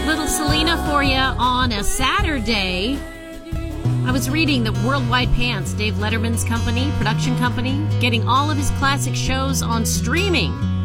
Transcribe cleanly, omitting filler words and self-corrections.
Little Selena for you on a Saturday. I was reading that Worldwide Pants, Dave Letterman's production company, getting all of his classic shows on streaming.